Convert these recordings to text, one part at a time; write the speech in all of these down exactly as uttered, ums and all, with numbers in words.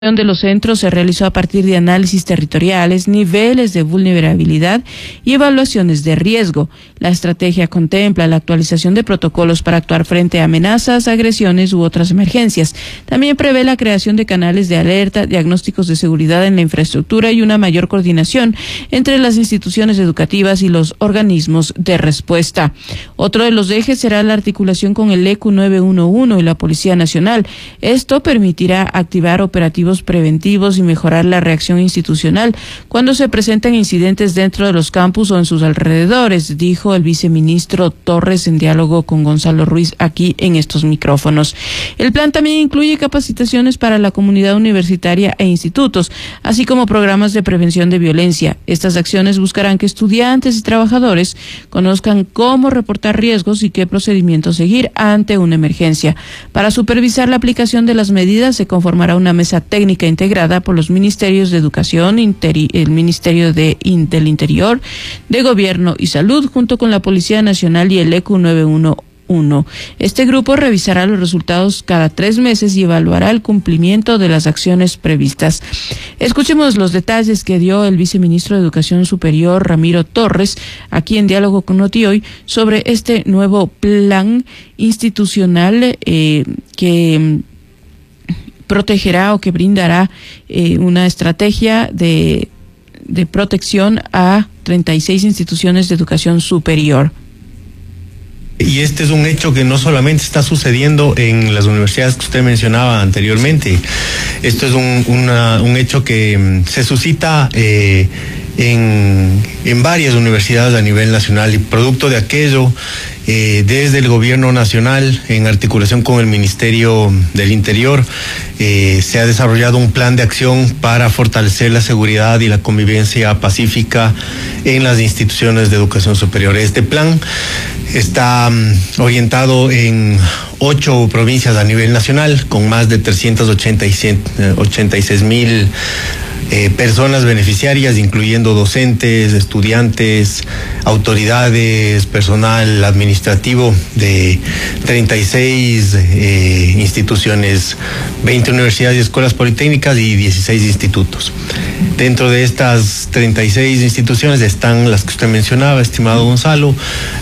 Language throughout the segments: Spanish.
De los centros se realizó a partir de análisis territoriales, niveles de vulnerabilidad y evaluaciones de riesgo. La estrategia contempla la actualización de protocolos para actuar frente a amenazas, agresiones u otras emergencias. También prevé la creación de canales de alerta, diagnósticos de seguridad en la infraestructura y una mayor coordinación entre las instituciones educativas y los organismos de respuesta. Otro de los ejes será la articulación con el E Q nueve uno uno y la Policía Nacional. Esto permitirá activar operativos preventivos y mejorar la reacción institucional cuando se presentan incidentes dentro de los campus o en sus alrededores, dijo el viceministro Torres en diálogo con Gonzalo Ruiz aquí en estos micrófonos. El plan también incluye capacitaciones para la comunidad universitaria e institutos, así como programas de prevención de violencia. Estas acciones buscarán que estudiantes y trabajadores conozcan cómo reportar riesgos y qué procedimientos seguir ante una emergencia. Para supervisar la aplicación de las medidas se conformará una mesa técnica técnica integrada por los ministerios de Educación, Interi- el Ministerio de, in, del Interior, de Gobierno y Salud, junto con la Policía Nacional y el E Q nueve uno uno. Este grupo revisará los resultados cada tres meses y evaluará el cumplimiento de las acciones previstas. Escuchemos los detalles que dio el viceministro de Educación Superior, Ramiro Torres, aquí en diálogo con Notioy, sobre este nuevo plan institucional eh, que protegerá o que brindará eh, una estrategia de, de protección a treinta y seis instituciones de educación superior. Y este es un hecho que no solamente está sucediendo en las universidades que usted mencionaba anteriormente. Esto es un, una, un hecho que se suscita eh, en, en varias universidades a nivel nacional, y producto de aquello, eh, desde el gobierno nacional, en articulación con el Ministerio del Interior, eh, se ha desarrollado un plan de acción para fortalecer la seguridad y la convivencia pacífica en las instituciones de educación superior. Este plan está um, orientado en ocho provincias a nivel nacional, con más de trescientos ochenta y seis mil eh, personas beneficiarias, incluyendo docentes, estudiantes, autoridades, personal administrativo de treinta y seis eh, instituciones, veinte universidades y escuelas politécnicas y dieciséis institutos. Dentro de estas treinta y seis instituciones están las que usted mencionaba, estimado Gonzalo,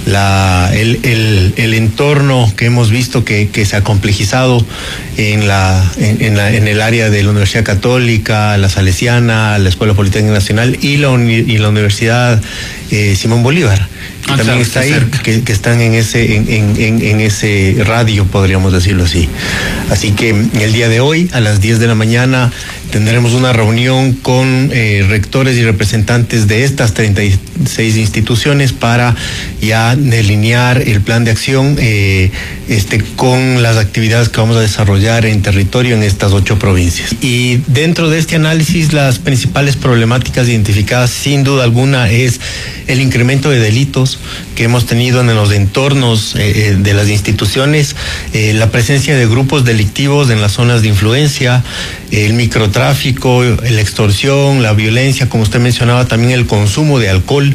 la, el, el, el entorno que hemos visto que, que se ha complejizado en, la, en, en, la, en el área de la Universidad Católica, la Salesiana, la Escuela Politécnica Nacional y la, uni, y la Universidad eh, Simón Bolívar, que ah, también claro, está ahí, que, que están en ese, en, en, en ese radio, podríamos decirlo así. Así que el día de hoy, a las diez de la mañana, tendremos una reunión con eh, rectores y representantes de estas treinta y seis instituciones para ya delinear el plan de acción eh, este, con las actividades que vamos a desarrollar en territorio en estas ocho provincias. Y dentro de este análisis, las principales problemáticas identificadas, sin duda alguna, es el incremento de delitos que hemos tenido en los entornos eh, de las instituciones, eh, la presencia de grupos delictivos en las zonas de influencia, el microtráfico, la extorsión, la violencia, como usted mencionaba, también el consumo de alcohol,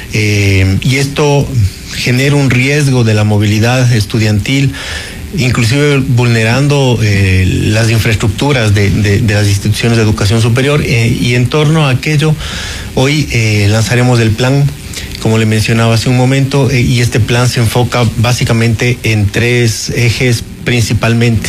eh, y esto genera un riesgo de la movilidad estudiantil, inclusive vulnerando eh, las infraestructuras de, de, de las instituciones de educación superior, eh, y en torno a aquello, hoy eh, lanzaremos el plan, como le mencionaba hace un momento, eh, y este plan se enfoca básicamente en tres ejes principalmente.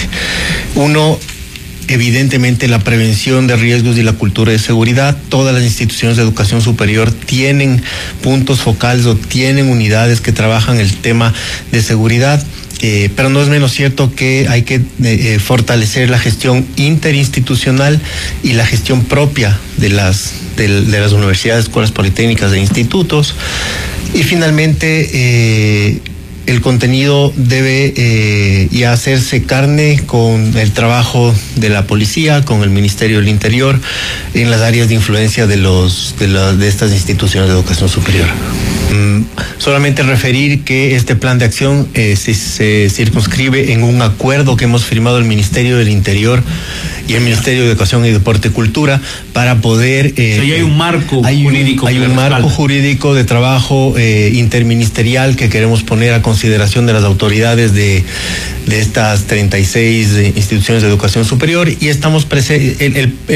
Uno, evidentemente, la prevención de riesgos y la cultura de seguridad. Todas las instituciones de educación superior tienen puntos focales o tienen unidades que trabajan el tema de seguridad. Eh, pero no es menos cierto que hay que eh, fortalecer la gestión interinstitucional y la gestión propia de las, de, de las universidades, escuelas politécnicas e institutos. Y finalmente, eh, el contenido debe eh, ya hacerse carne con el trabajo de la policía, con el Ministerio del Interior, en las áreas de influencia de, los, de, la, de estas instituciones de educación superior. Mm, solamente referir que este plan de acción eh, se, se circunscribe en un acuerdo que hemos firmado el Ministerio del Interior y el Ministerio de Educación y Deporte y Cultura para poder... Eh, o sea, hay un marco hay jurídico. Un, hay un marco respalda. jurídico de trabajo eh, interministerial que queremos poner a consideración de las autoridades de, de estas treinta y seis instituciones de educación superior, y estamos presentes... El, el,